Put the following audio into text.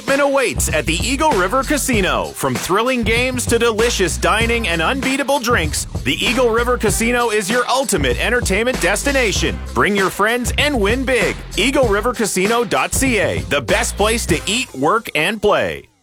Excitement awaits at the Eagle River Casino. From thrilling games to delicious dining and unbeatable drinks, the Eagle River Casino is your ultimate entertainment destination. Bring your friends and win big. EagleRiverCasino.ca, the best place to eat, work, and play.